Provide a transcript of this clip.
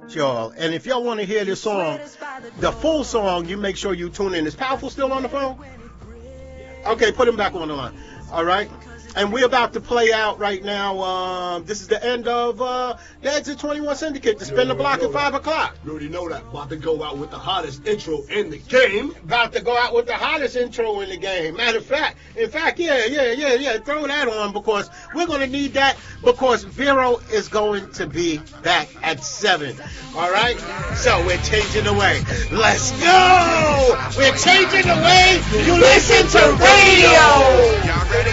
y'all. And if y'all want to hear this song, the full song, you make sure you tune in. Is Powerful still on the phone? Okay, put him back on the line. All right. And we're about to play out right now. This is the end of the Exit 21 Syndicate. To spin the block at 5 o'clock. You already know that. About to go out with the hottest intro in the game. About to go out with the hottest intro in the game. Matter of fact, yeah. Throw that on because we're going to need that because Vero is going to be back at 7. All right? So we're changing the way. Let's go! We're changing the way you listen to radio! Y'all ready?